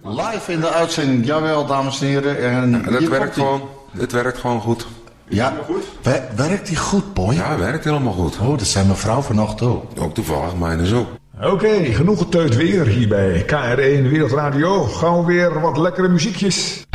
Live in de uitzending, jawel dames en heren. En Ja, dat werkt gewoon. Het werkt gewoon goed. Ja, werkt die goed, Boy? Ja, het werkt helemaal goed. Oh, dat zijn mevrouw vanochtend ook. Ook toevallig, mijn is ook. Oké, genoeg geteut weer hier bij KR1 Wereldradio. Gauw weer wat lekkere muziekjes.